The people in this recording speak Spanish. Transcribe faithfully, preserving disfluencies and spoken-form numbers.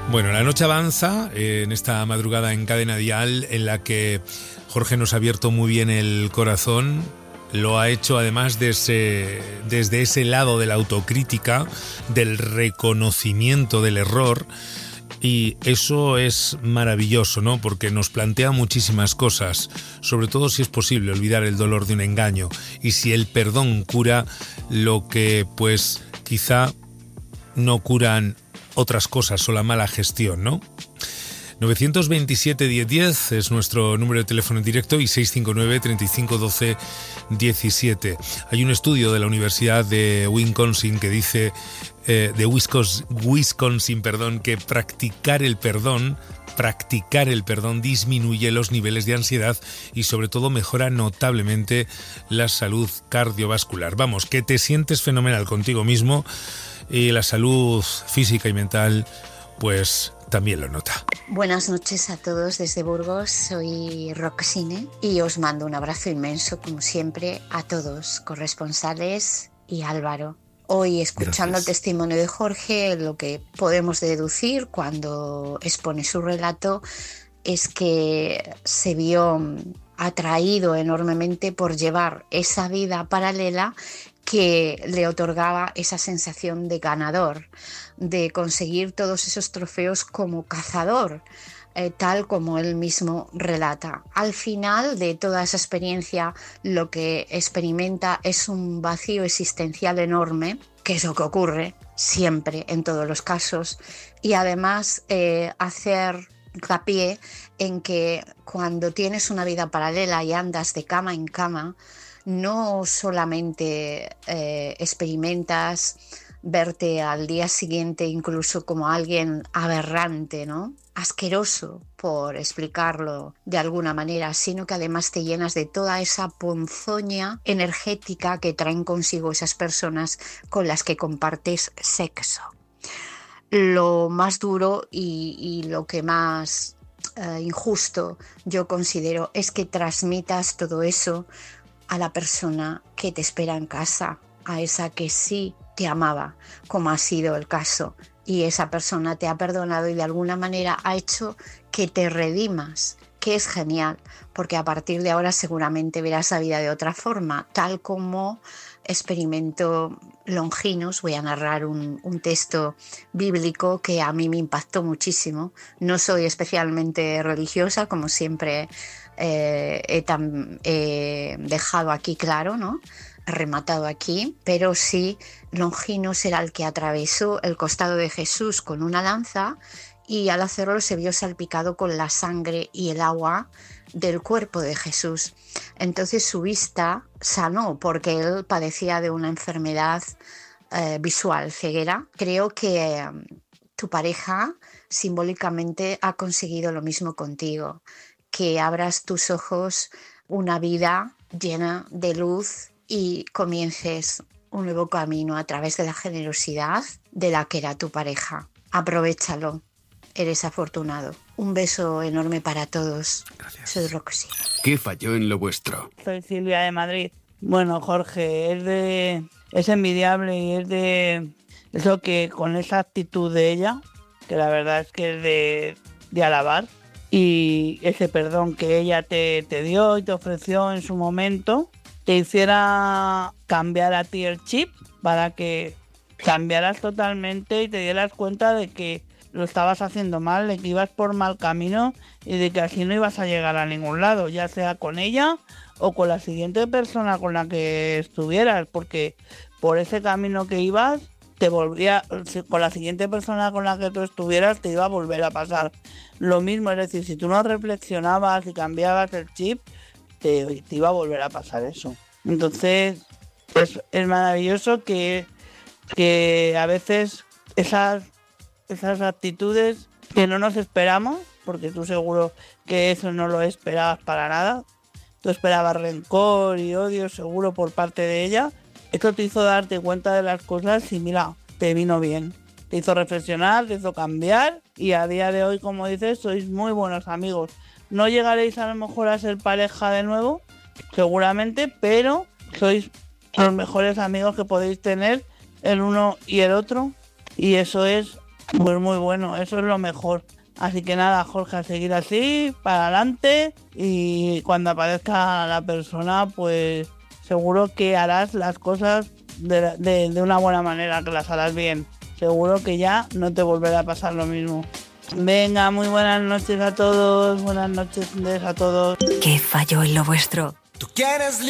Bueno, la noche avanza eh, en esta madrugada en Cadena Dial, en la que Jorge nos ha abierto muy bien el corazón. Lo ha hecho además desde, desde ese lado de la autocrítica, del reconocimiento del error. Y eso es maravilloso, ¿no? Porque nos plantea muchísimas cosas, sobre todo si es posible olvidar el dolor de un engaño y si el perdón cura lo que pues quizá no curan otras cosas o la mala gestión, ¿no? nueve dos siete, diez diez es nuestro número de teléfono en directo y seis cinco nueve, treinta y cinco, doce, diecisiete. Hay un estudio de la Universidad de Wisconsin que dice, eh, de Wisconsin, Wisconsin, perdón, que practicar el perdón, practicar el perdón disminuye los niveles de ansiedad y sobre todo mejora notablemente la salud cardiovascular. Vamos, que te sientes fenomenal contigo mismo y la salud física y mental, pues también lo nota. Buenas noches a todos desde Burgos, soy Roxine y os mando un abrazo inmenso, como siempre, a todos, corresponsales y Álvaro. Hoy, escuchando Gracias. El testimonio de Jorge, lo que podemos deducir cuando expone su relato es que se vio atraído enormemente por llevar esa vida paralela que le otorgaba esa sensación de ganador, de conseguir todos esos trofeos como cazador, eh, tal como él mismo relata. Al final de toda esa experiencia, lo que experimenta es un vacío existencial enorme, que es lo que ocurre siempre en todos los casos, y además eh, hacer hincapié en que cuando tienes una vida paralela y andas de cama en cama, no solamente eh, experimentas verte al día siguiente incluso como alguien aberrante, ¿no? Asqueroso, por explicarlo de alguna manera, sino que además te llenas de toda esa ponzoña energética que traen consigo esas personas con las que compartes sexo. Lo más duro y, y lo que más eh, injusto yo considero es que transmitas todo eso a la persona que te espera en casa, a esa que sí te amaba, como ha sido el caso, y esa persona te ha perdonado y de alguna manera ha hecho que te redimas, que es genial, porque a partir de ahora seguramente verás la vida de otra forma, tal como experimento Longinos. Voy a narrar un, un texto bíblico que a mí me impactó muchísimo. No soy especialmente religiosa, como siempre eh, he, tam, he dejado aquí claro, ¿no? Rematado aquí, pero sí, Longinos era el que atravesó el costado de Jesús con una lanza y al hacerlo se vio salpicado con la sangre y el agua del cuerpo de Jesús. Entonces su vista sanó porque él padecía de una enfermedad eh, visual, ceguera. Creo que eh, tu pareja simbólicamente ha conseguido lo mismo contigo, que abras tus ojos, una vida llena de luz y comiences un nuevo camino a través de la generosidad de la que era tu pareja. Aprovéchalo. Eres afortunado. Un beso enorme para todos. Gracias. Soy Roxy. ¿Qué falló en lo vuestro? Soy Silvia de Madrid. Bueno, Jorge, es de es envidiable y es de eso que con esa actitud de ella, que la verdad es que es de, de alabar, y ese perdón que ella te, te dio y te ofreció en su momento, te hiciera cambiar a ti el chip para que cambiaras totalmente y te dieras cuenta de que lo estabas haciendo mal, de que ibas por mal camino y de que así no ibas a llegar a ningún lado, ya sea con ella o con la siguiente persona con la que estuvieras, porque por ese camino que ibas, te volvía, con la siguiente persona con la que tú estuvieras, te iba a volver a pasar lo mismo. Es decir, si tú no reflexionabas y cambiabas el chip, te, te iba a volver a pasar eso. Entonces, pues es maravilloso que, que a veces esas esas actitudes que no nos esperamos, porque tú seguro que eso no lo esperabas para nada, tú esperabas rencor y odio seguro por parte de ella, esto te hizo darte cuenta de las cosas y mira, te vino bien, te hizo reflexionar, te hizo cambiar y a día de hoy, como dices, sois muy buenos amigos. No llegaréis a lo mejor a ser pareja de nuevo, seguramente, pero sois los mejores amigos que podéis tener el uno y el otro, y eso es Pues muy bueno, eso es lo mejor. Así que nada, Jorge, a seguir así, para adelante, y cuando aparezca la persona, pues seguro que harás las cosas de, de, de una buena manera, que las harás bien. Seguro que ya no te volverá a pasar lo mismo. Venga, muy buenas noches a todos, buenas noches a todos. ¿Qué falló en lo vuestro? ¿Tú quieres